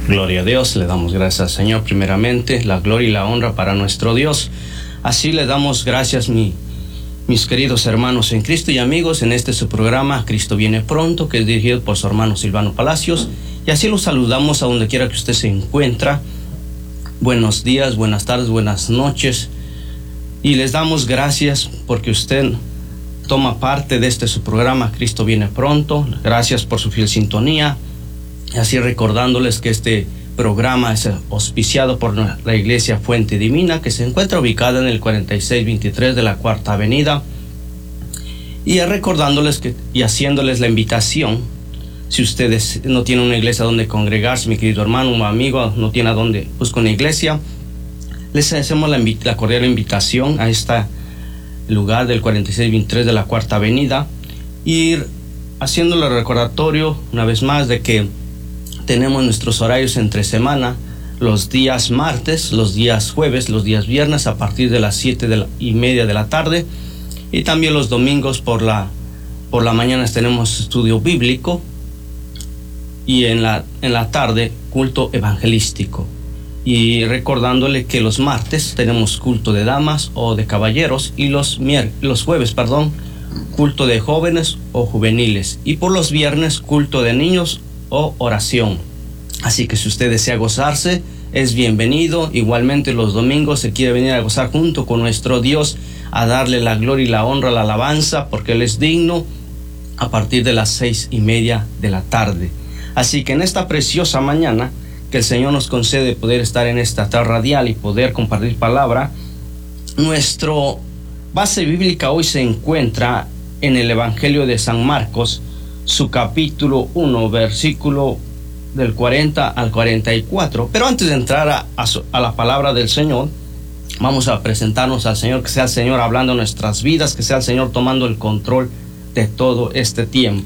Gloria a Dios, le damos gracias al Señor primeramente, la gloria y la honra para nuestro Dios. Así le damos gracias, mis queridos hermanos en Cristo y amigos, en este su programa Cristo viene pronto, que es dirigido por su hermano Silvano Palacios. Y así los saludamos a donde quiera que usted se encuentra. Buenos días, buenas tardes, buenas noches. Y les damos gracias porque usted toma parte de este su programa Cristo viene pronto. Gracias por su fiel sintonía. Y así recordándoles que este programa es auspiciado por la Iglesia Fuente Divina, que se encuentra ubicada en el 4623 de la Cuarta Avenida. Y recordándoles y haciéndoles la invitación, si ustedes no tienen una iglesia donde congregarse, mi querido hermano o amigo, no tiene a dónde buscar una iglesia, les hacemos la cordial invitación a este lugar del 4623 de la Cuarta Avenida, y haciéndole el recordatorio una vez más de que tenemos nuestros horarios entre semana, los días martes, los días jueves, los días viernes a partir de las 7:30 de la tarde, y también los domingos por la mañana tenemos estudio bíblico, y en la tarde culto evangelístico. Y recordándole que los martes tenemos culto de damas o de caballeros, y los jueves, culto de jóvenes o juveniles, y por los viernes culto de niños o oración. Así que si usted desea gozarse, es bienvenido. Igualmente los domingos se quiere venir a gozar junto con nuestro Dios, a darle la gloria y la honra, la alabanza, porque Él es digno, a partir de las 6:30 de la tarde. Así que en esta preciosa mañana que el Señor nos concede poder estar en esta tarde radial y poder compartir palabra, nuestro base bíblica hoy se encuentra en el Evangelio de San Marcos, su capítulo 1, versículo del 40 al 44. Pero antes de entrar a la palabra del Señor, vamos a presentarnos al Señor, que sea el Señor hablando en nuestras vidas, que sea el Señor tomando el control de todo este tiempo.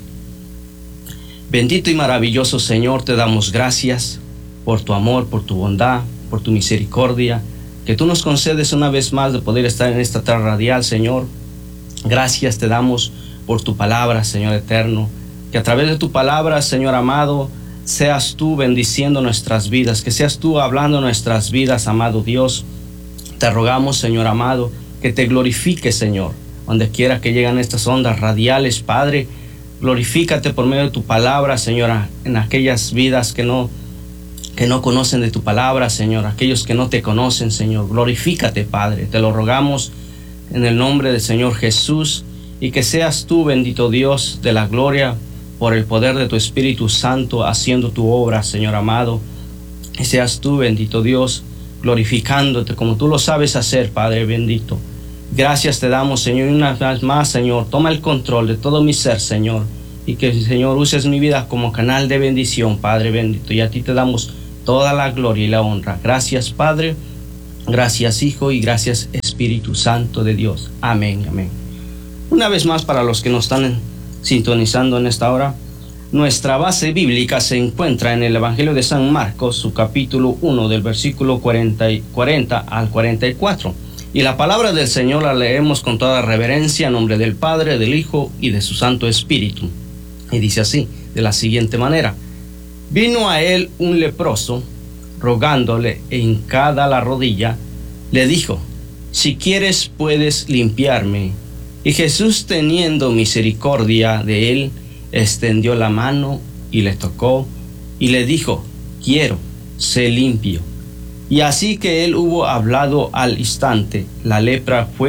Bendito y maravilloso Señor, te damos gracias por tu amor, por tu bondad, por tu misericordia, que tú nos concedes una vez más de poder estar en esta tarde radial, Señor. Gracias te damos por tu palabra, Señor eterno, que a través de tu palabra, Señor amado, seas tú bendiciendo nuestras vidas, que seas tú hablando nuestras vidas, amado Dios. Te rogamos, Señor amado, que te glorifique, Señor, donde quiera que lleguen estas ondas radiales, Padre. Glorifícate por medio de tu palabra, Señor, en aquellas vidas que no conocen de tu palabra, Señor, aquellos que no te conocen, Señor. Glorifícate, Padre, te lo rogamos en el nombre del Señor Jesús, y que seas tú, bendito Dios de la gloria, por el poder de tu Espíritu Santo, haciendo tu obra, Señor amado. Y seas tú, bendito Dios, glorificándote como tú lo sabes hacer, Padre bendito. Gracias te damos, Señor, y una vez más, Señor, toma el control de todo mi ser, Señor, y que, Señor, uses mi vida como canal de bendición, Padre bendito. Y a ti te damos toda la gloria y la honra. Gracias, Padre, gracias, Hijo, y gracias, Espíritu Santo de Dios. Amén, amén. Una vez más, para los que nos están sintonizando en esta hora, nuestra base bíblica se encuentra en el Evangelio de San Marcos, su capítulo 1, del versículo 40 al 44. Y la palabra del Señor la leemos con toda reverencia en nombre del Padre, del Hijo y de su Santo Espíritu. Y dice así, de la siguiente manera: vino a él un leproso, rogándole hincada la rodilla, le dijo: si quieres puedes limpiarme. Y Jesús, teniendo misericordia de él, extendió la mano y le tocó, y le dijo: quiero, sé limpio. Y así que él hubo hablado, al instante la lepra se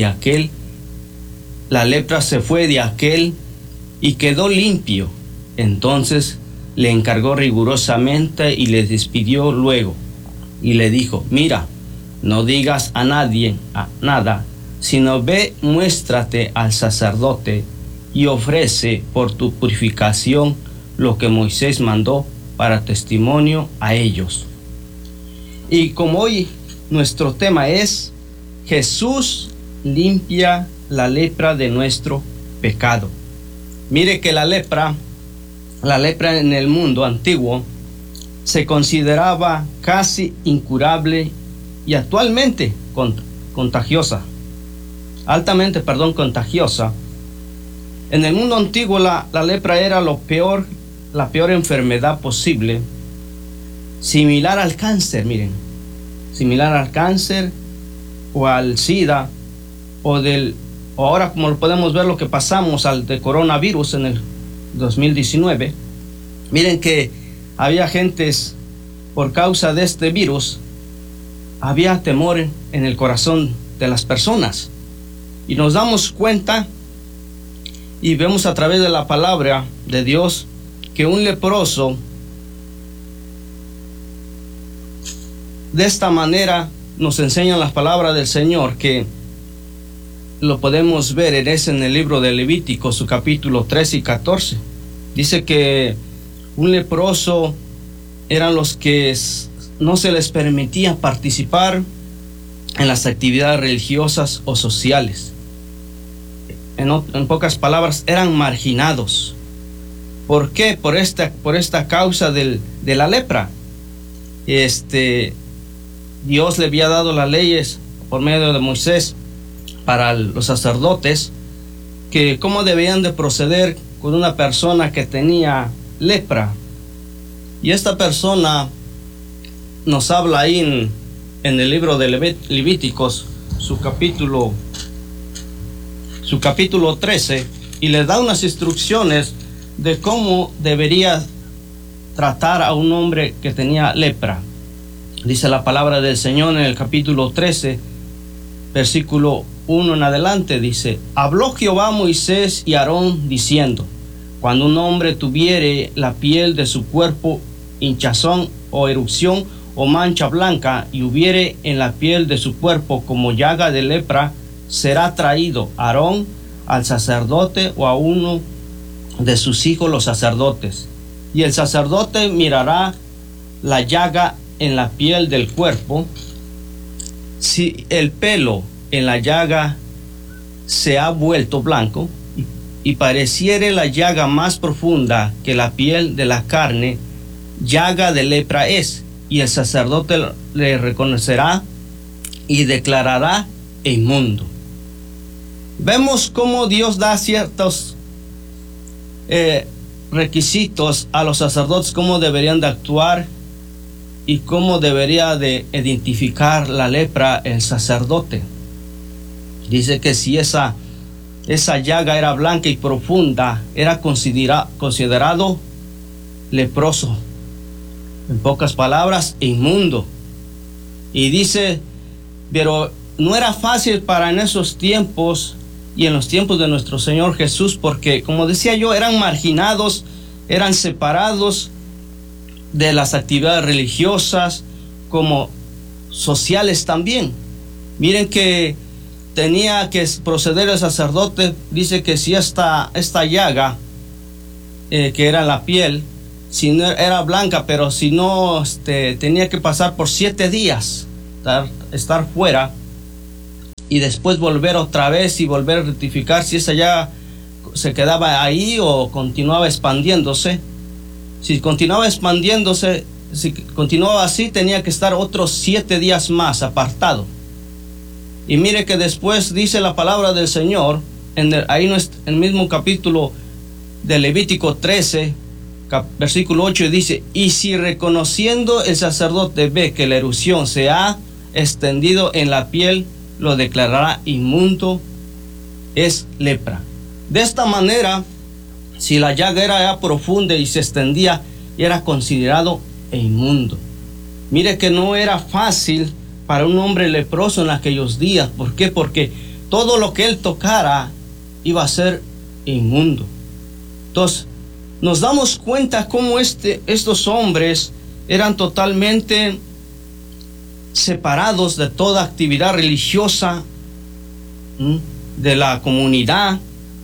fue de aquel y quedó limpio. Entonces le encargó rigurosamente y le despidió luego, y le dijo: mira, no digas a nadie nada, sino ve, muéstrate al sacerdote y ofrece por tu purificación lo que Moisés mandó para testimonio a ellos. Y como hoy nuestro tema es Jesús limpia la lepra de nuestro pecado. Mire que la lepra en el mundo antiguo se consideraba casi incurable y actualmente contagiosa. Altamente contagiosa. En el mundo antiguo la lepra era la peor enfermedad posible. similar al cáncer, miren, similar al cáncer o al SIDA o ahora como lo podemos ver lo que pasamos al de coronavirus en el 2019. Miren que había gentes, por causa de este virus, había temor en el corazón de las personas. Y nos damos cuenta y vemos a través de la palabra de Dios que un leproso, de esta manera nos enseñan las palabras del Señor, que lo podemos ver en el libro de Levítico, su capítulo 13 y 14. Dice que un leproso eran los que no se les permitía participar en las actividades religiosas o sociales. En pocas palabras, eran marginados. ¿Por qué? Por esta causa de la lepra. Dios le había dado las leyes por medio de Moisés para los sacerdotes, que cómo debían de proceder con una persona que tenía lepra. Y esta persona nos habla ahí en el libro de Levíticos, su capítulo 13, y le da unas instrucciones de cómo debería tratar a un hombre que tenía lepra. Dice la palabra del Señor en el capítulo 13, versículo 1 en adelante, dice: habló Jehová a Moisés y a Aarón diciendo: cuando un hombre tuviere la piel de su cuerpo hinchazón o erupción o mancha blanca, y hubiere en la piel de su cuerpo como llaga de lepra, será traído Aarón al sacerdote o a uno de sus hijos los sacerdotes, y el sacerdote mirará la llaga en la piel del cuerpo. Si el pelo en la llaga se ha vuelto blanco y pareciere la llaga más profunda que la piel de la carne, llaga de lepra es, y el sacerdote le reconocerá y declarará inmundo. Vemos cómo Dios da ciertos requisitos a los sacerdotes, cómo deberían de actuar y cómo debería de identificar la lepra el sacerdote. Dice que si esa llaga era blanca y profunda, era considerado leproso. En pocas palabras, inmundo. Y dice, pero no era fácil para en esos tiempos y en los tiempos de nuestro Señor Jesús, porque como decía yo, eran marginados, eran separados de las actividades religiosas como sociales también. Miren que tenía que proceder el sacerdote. Dice que si esta llaga que era en la piel, si no era blanca, pero si no, tenía que pasar por 7 días, estar fuera, y después volver otra vez y volver a rectificar si esa llaga se quedaba ahí o continuaba expandiéndose. Si continuaba expandiéndose, si continuaba así, tenía que estar otros 7 días más apartado. Y mire que después dice la palabra del Señor, ahí en el mismo capítulo de Levítico 13, versículo 8, dice: y si reconociendo el sacerdote ve que la erupción se ha extendido en la piel, lo declarará inmundo, es lepra. De esta manera, si la llaga era ya profunda y se extendía, era considerado inmundo. Mire que no era fácil para un hombre leproso en aquellos días. ¿Por qué? Porque todo lo que él tocara iba a ser inmundo. Entonces, nos damos cuenta cómo estos hombres eran totalmente separados de toda actividad religiosa de la comunidad,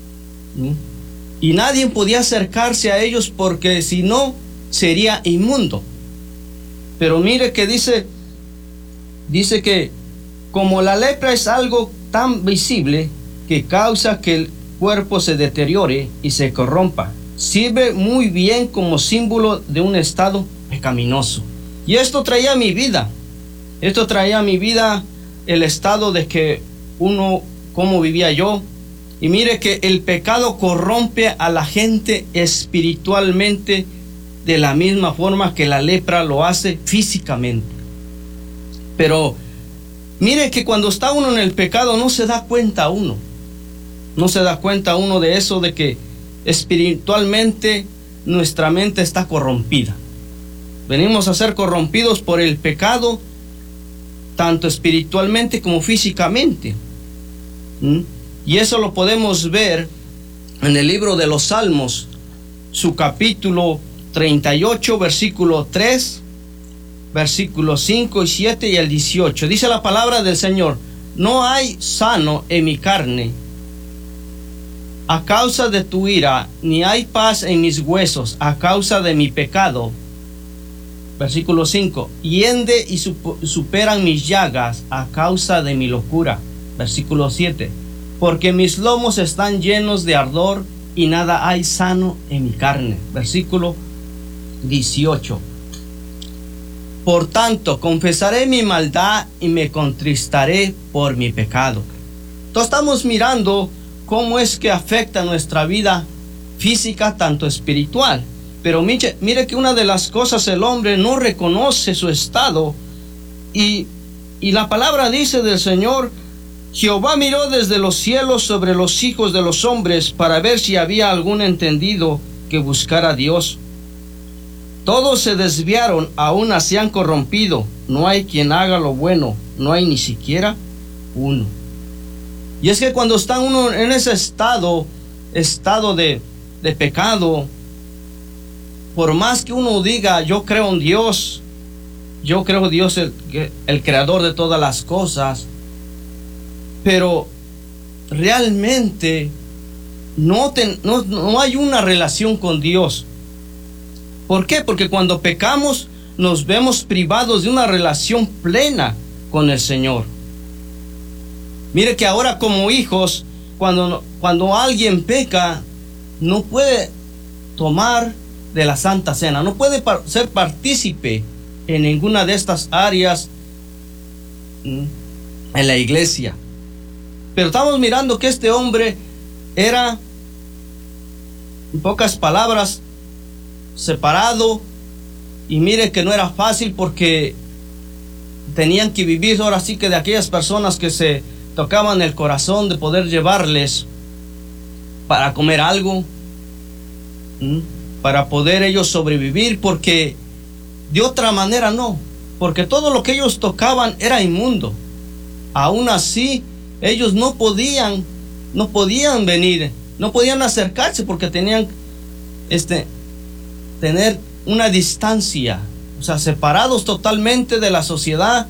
y nadie podía acercarse a ellos porque si no sería inmundo. Pero mire que dice que como la lepra es algo tan visible que causa que el cuerpo se deteriore y se corrompa, sirve muy bien como símbolo de un estado pecaminoso. Y esto traía a mi vida el estado de que cómo vivía yo. Y mire que el pecado corrompe a la gente espiritualmente de la misma forma que la lepra lo hace físicamente. Pero mire que cuando está uno en el pecado no se da cuenta uno. No se da cuenta uno de eso, de que espiritualmente nuestra mente está corrompida. Venimos a ser corrompidos por el pecado, tanto espiritualmente como físicamente. Y eso lo podemos ver en el libro de los Salmos, su capítulo 38, versículo 3, versículos 5 y 7 y el 18. Dice la palabra del Señor: no hay sano en mi carne a causa de tu ira, ni hay paz en mis huesos a causa de mi pecado. Versículo 5: hiende y superan mis llagas a causa de mi locura. Versículo 7: porque mis lomos están llenos de ardor y nada hay sano en mi carne. Versículo 18: por tanto confesaré mi maldad y me contristaré por mi pecado. Entonces estamos mirando cómo es que afecta nuestra vida física, tanto espiritual. Pero mire que una de las cosas, el hombre no reconoce su estado, y la palabra dice del Señor: Jehová miró desde los cielos sobre los hijos de los hombres para ver si había algún entendido que buscara a Dios. Todos se desviaron, aún se han corrompido, no hay quien haga lo bueno, no hay ni siquiera uno. Y es que cuando está uno en ese estado de pecado, por más que uno diga yo creo en Dios, yo creo en Dios el creador de todas las cosas, pero realmente no hay una relación con Dios. ¿Por qué? Porque cuando pecamos nos vemos privados de una relación plena con el Señor. Mire que ahora como hijos, cuando alguien peca, no puede tomar de la Santa Cena, no puede ser partícipe en ninguna de estas áreas en la iglesia. Pero estamos mirando que este hombre era, en pocas palabras, separado. Y mire que no era fácil, porque tenían que vivir ahora sí que de aquellas personas que se tocaban el corazón de poder llevarles para comer algo, para poder ellos sobrevivir, porque de otra manera no, porque todo lo que ellos tocaban era inmundo. Aún así ellos no podían venir, no podían acercarse, porque tenían tener una distancia, o sea, separados totalmente de la sociedad.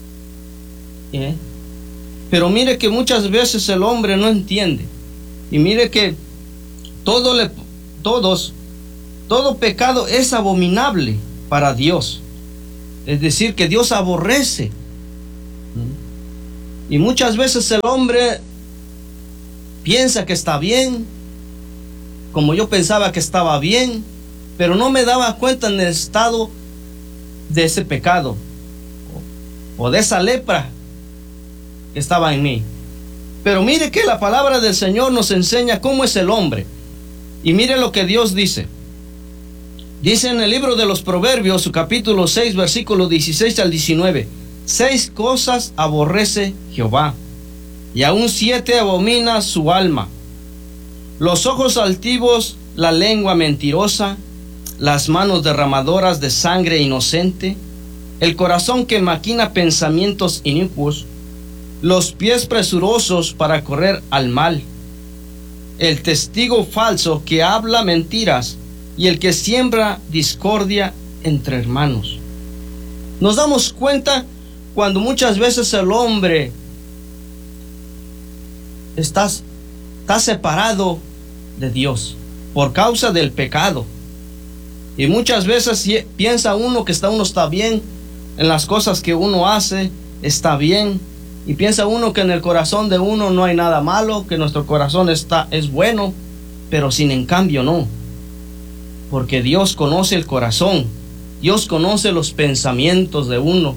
Pero mire que muchas veces el hombre no entiende, y mire que todo pecado es abominable para Dios, es decir, que Dios aborrece. Y muchas veces el hombre piensa que está bien, como yo pensaba que estaba bien, pero no me daba cuenta en el estado de ese pecado o de esa lepra que estaba en mí. Pero mire que la palabra del Señor nos enseña cómo es el hombre. Y mire lo que Dios dice. Dice en el libro de los Proverbios, su capítulo 6, versículos 16 al 19: 6 cosas aborrece Jehová, y aún 7 abomina su alma: los ojos altivos, la lengua mentirosa, las manos derramadoras de sangre inocente, el corazón que maquina pensamientos inicuos, los pies presurosos para correr al mal, el testigo falso que habla mentiras, y el que siembra discordia entre hermanos. Nos damos cuenta cuando muchas veces el hombre está separado de Dios por causa del pecado. Y muchas veces piensa uno que uno está bien en las cosas que uno hace, está bien, y piensa uno que en el corazón de uno no hay nada malo, que nuestro corazón es bueno, pero sin en cambio no, porque Dios conoce el corazón, Dios conoce los pensamientos de uno.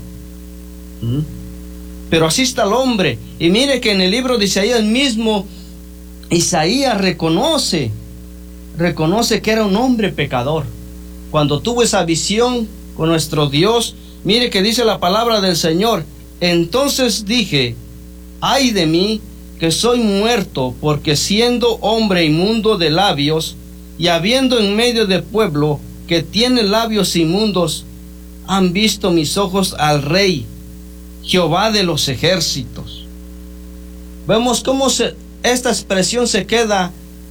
Pero así está el hombre. Y mire que en el libro de Isaías mismo, Isaías reconoce que era un hombre pecador. cuando tuvo esa visión con nuestro Dios, mire que dice la palabra del Señor: entonces dije, ay de mí, que soy muerto, porque siendo hombre inmundo de labios, y habiendo en medio del pueblo que tiene labios inmundos, han visto mis ojos al Rey, Jehová de los ejércitos. Vemos cómo esta expresión se queda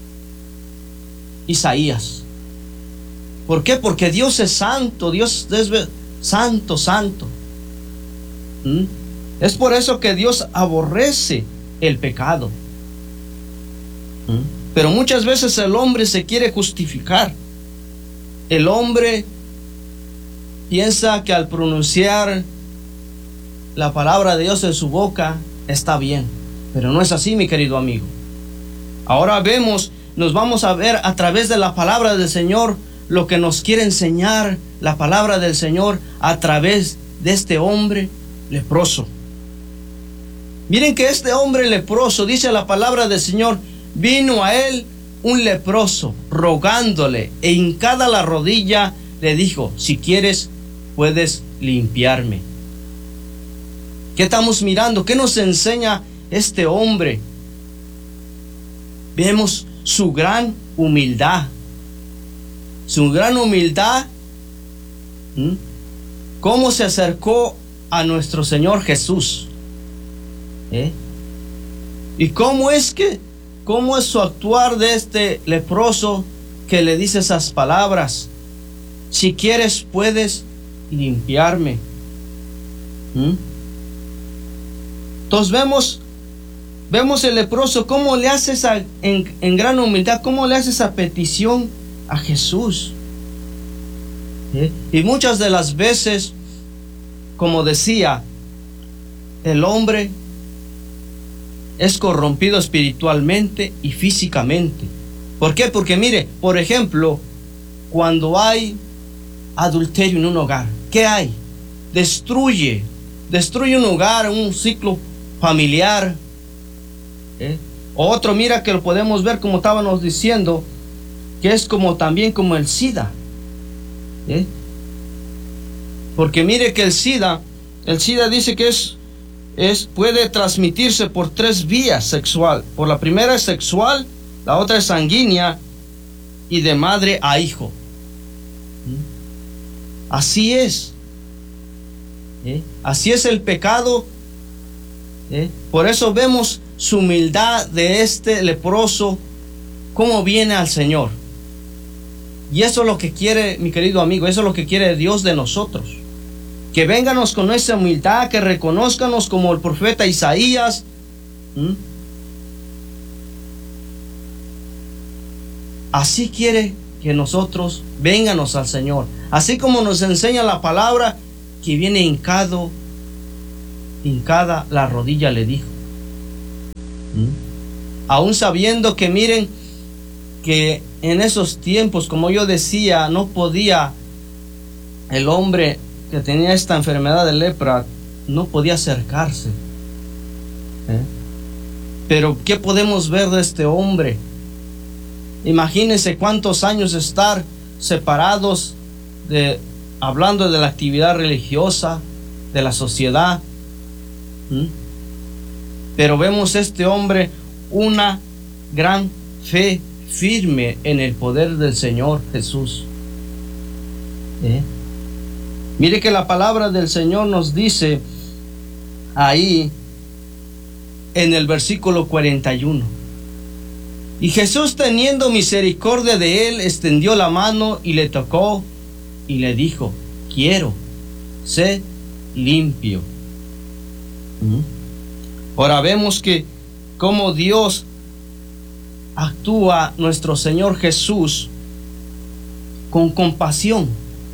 Isaías. ¿Por qué? Porque Dios es santo, Dios es santo, santo. Es por eso que Dios aborrece el pecado. Pero muchas veces el hombre se quiere justificar. El hombre piensa que al pronunciar la palabra de Dios en su boca está bien, pero no es así, mi querido amigo. Ahora nos vamos a ver a través de la palabra del Señor lo que nos quiere enseñar la palabra del Señor a través de este hombre leproso. Miren que este hombre leproso, dice la palabra del Señor, vino a él un leproso rogándole, e hincada la rodilla le dijo: si quieres puedes limpiarme. ¿Qué estamos mirando? ¿Qué nos enseña este hombre? Vemos su gran humildad. Su gran humildad. ¿Cómo se acercó a nuestro Señor Jesús? ¿Y cómo es su actuar de este leproso que le dice esas palabras? Si quieres puedes limpiarme. Entonces vemos el leproso cómo le hace en gran humildad, cómo le hace esa petición a Jesús. Y muchas de las veces, como decía, el hombre es corrompido espiritualmente y físicamente. ¿Por qué? Porque mire, por ejemplo, cuando hay adulterio en un hogar, ¿qué hay? Destruye un hogar, un ciclo familiar. Otro, mira, que lo podemos ver, como estábamos diciendo, que es también como el SIDA. Porque mire que el SIDA dice que puede transmitirse por 3 vías sexual. Por la primera es sexual, la otra es sanguínea, y de madre a hijo. Así es. Así es el pecado. Por eso vemos su humildad de este leproso, cómo viene al Señor. Y eso es lo que quiere, mi querido amigo, eso es lo que quiere Dios de nosotros. Que vénganos con esa humildad, que reconozcanos como el profeta Isaías. Así quiere que nosotros vénganos al Señor. Así como nos enseña la palabra, que viene hincada la rodilla, le dijo. Aún sabiendo que, miren, que en esos tiempos, como yo decía, no podía el hombre que tenía esta enfermedad de lepra, no podía acercarse. Pero ¿qué podemos ver de este hombre? Imagínense cuántos años estar separados, hablando de la actividad religiosa, de la sociedad. Pero vemos este hombre una gran fe firme en el poder del Señor Jesús. Mire que la palabra del Señor nos dice ahí en el versículo 41: y Jesús, teniendo misericordia de él, extendió la mano y le tocó y le dijo: quiero, sé limpio. Ahora vemos que como Dios actúa nuestro Señor Jesús con compasión.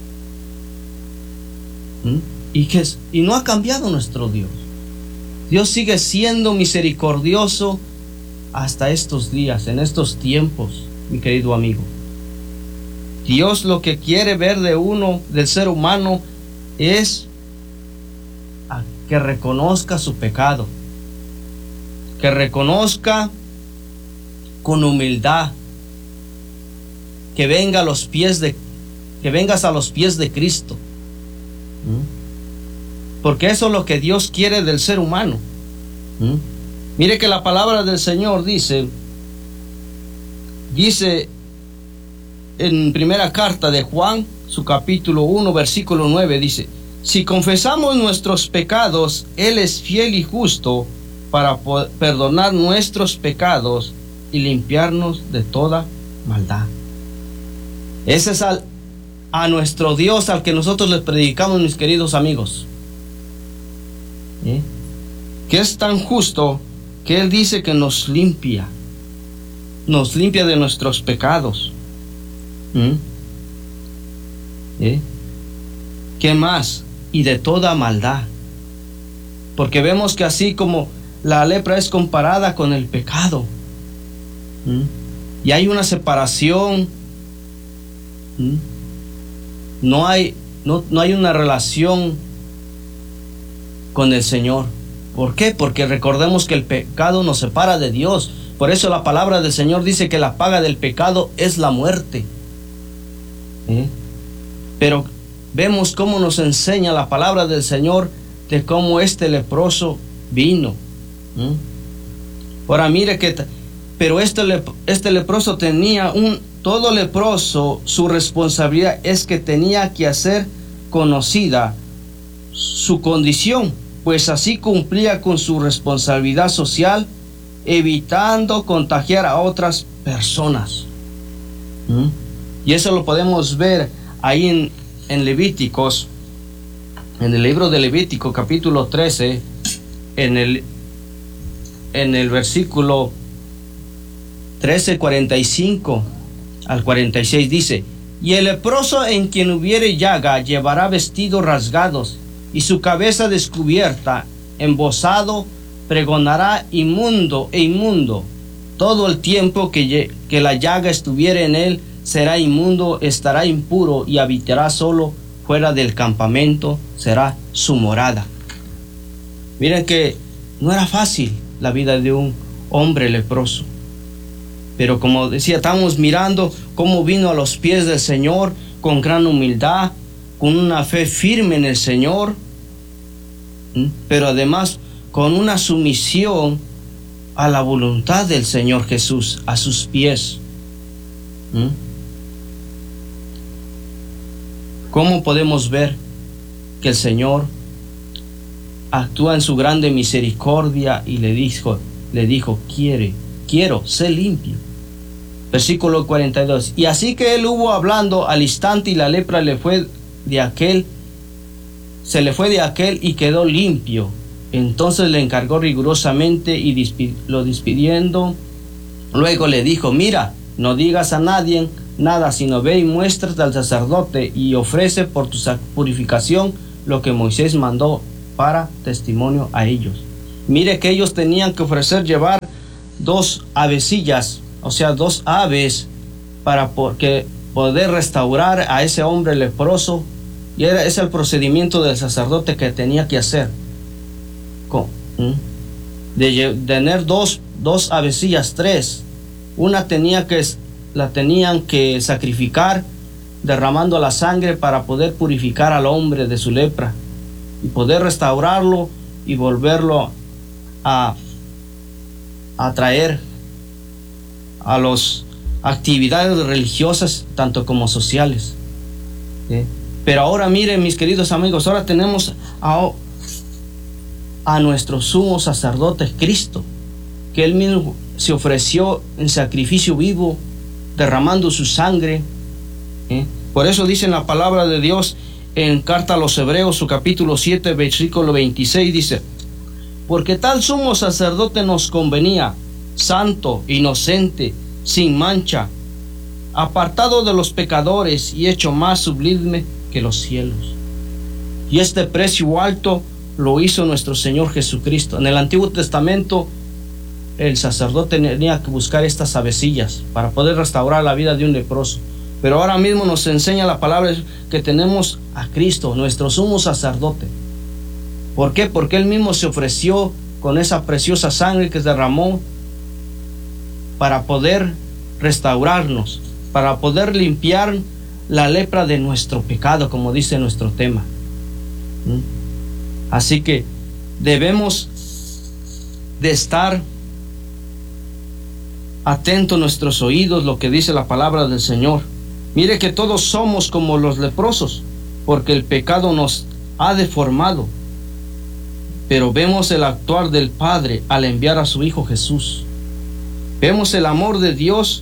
Y no ha cambiado nuestro Dios. Dios sigue siendo misericordioso hasta estos días, en estos tiempos, mi querido amigo. Dios lo que quiere ver del ser humano, es que reconozca su pecado, que reconozca con humildad, que venga a los pies que vengas a los pies de Cristo. Porque eso es lo que Dios quiere del ser humano. Mire que la palabra del Señor dice en primera carta de Juan, su capítulo 1, versículo 9, dice: si confesamos nuestros pecados, Él es fiel y justo para perdonar nuestros pecados y limpiarnos de toda maldad. Ese es a nuestro Dios al que nosotros le predicamos, mis queridos amigos. Que es tan justo que Él dice que nos limpia de nuestros pecados. ¿Qué más? Y de toda maldad. Porque vemos que así como la lepra es comparada con el pecado, y hay una separación, no hay una relación con el Señor. ¿Por qué? Porque recordemos que el pecado nos separa de Dios. Por eso la palabra del Señor dice que la paga del pecado es la muerte. Pero vemos cómo nos enseña la palabra del Señor de cómo este leproso vino. Ahora mire pero este leproso tenía todo leproso, su responsabilidad es que tenía que hacer conocida su condición, pues así cumplía con su responsabilidad social, evitando contagiar a otras personas. Y eso lo podemos ver ahí en Levíticos, en el libro de Levítico capítulo 13, en el versículo 13, 45 al 46 dice: y el leproso en quien hubiere llaga llevará vestidos rasgados y su cabeza descubierta, embozado, pregonará inmundo e inmundo. Todo el tiempo que la llaga estuviere en él será inmundo, estará impuro y habitará solo fuera del campamento, será su morada. Miren que no era fácil la vida de un hombre leproso. Pero como decía, estamos mirando cómo vino a los pies del Señor con gran humildad, con una fe firme en el Señor, pero además con una sumisión a la voluntad del Señor Jesús, a sus pies. ¿Cómo podemos ver que el Señor actúa en su grande misericordia y le dijo, quiero, sé limpio? Versículo 42. Y así que él hubo hablando al instante, y la lepra se le fue de aquel y quedó limpio. Entonces le encargó rigurosamente y lo despidiendo, luego le dijo: mira, no digas a nadie nada, sino ve y muéstrate al sacerdote y ofrece por tu purificación lo que Moisés mandó para testimonio a ellos. Mire que ellos tenían que llevar 2 avecillas, o sea, 2 aves, para poder restaurar a ese hombre leproso. Y ese es el procedimiento del sacerdote que tenía que hacer. De tener dos avecillas, 3. Una la tenían que sacrificar, derramando la sangre para poder purificar al hombre de su lepra y poder restaurarlo y volverlo a traer a las actividades religiosas tanto como sociales. Pero ahora miren, mis queridos amigos, ahora tenemos a nuestro sumo sacerdote Cristo, que él mismo se ofreció en sacrificio vivo, derramando su sangre. Por eso dice en la palabra de Dios en carta a los Hebreos, su capítulo 7, versículo 26, dice: porque tal sumo sacerdote nos convenía, santo, inocente, sin mancha, apartado de los pecadores y hecho más sublime que los cielos. Y este precio alto lo hizo nuestro Señor Jesucristo. En el Antiguo Testamento el sacerdote tenía que buscar estas avecillas para poder restaurar la vida de un leproso. Pero ahora mismo nos enseña la palabra que tenemos a Cristo, nuestro sumo sacerdote. ¿Por qué? Porque él mismo se ofreció con esa preciosa sangre que derramó para poder restaurarnos, para poder limpiar la lepra de nuestro pecado, como dice nuestro tema. Así que debemos de estar atentos a nuestros oídos, lo que dice la palabra del Señor. Mire que todos somos como los leprosos, porque el pecado nos ha deformado. Pero vemos el actuar del Padre al enviar a su Hijo Jesús. Vemos el amor de Dios.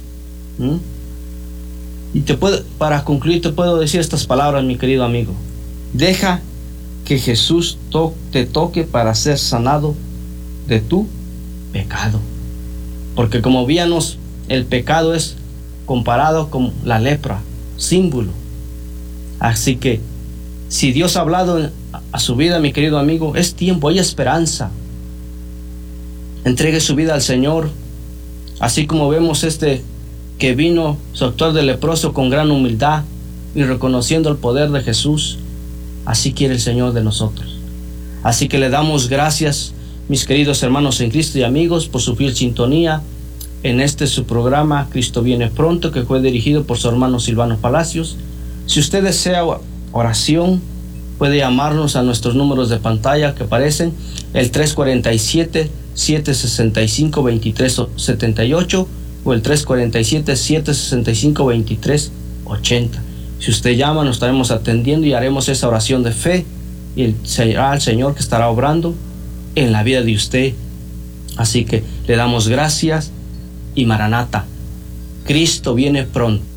Y para concluir, te puedo decir estas palabras, mi querido amigo. Deja que Jesús te toque para ser sanado de tu pecado. Porque como víamos, el pecado es comparado con la lepra, símbolo. Así que si Dios ha hablado a su vida, mi querido amigo, es tiempo, hay esperanza. Entregue su vida al Señor. Así como vemos que vino su actuar de leproso con gran humildad y reconociendo el poder de Jesús, así quiere el Señor de nosotros. Así que le damos gracias, mis queridos hermanos en Cristo y amigos, por su fiel sintonía en su programa Cristo viene pronto, que fue dirigido por su hermano Silvano Palacios. Si usted desea oración, puede llamarnos a nuestros números de pantalla que aparecen, el 347-765-2378 o el 347-765-2380. Si usted llama, nos estaremos atendiendo y haremos esa oración de fe, y será el Señor que estará obrando en la vida de usted. Así que le damos gracias y Maranata, Cristo viene pronto.